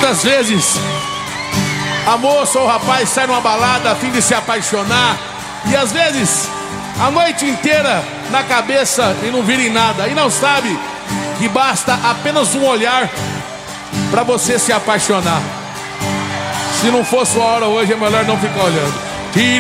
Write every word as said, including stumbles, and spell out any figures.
Muitas vezes a moça ou o rapaz sai numa balada a fim de se apaixonar, e às vezes a noite inteira na cabeça e não vira em nada, e não sabe que basta apenas um olhar para você se apaixonar. Se não for sua hora hoje, é melhor não ficar olhando. Tire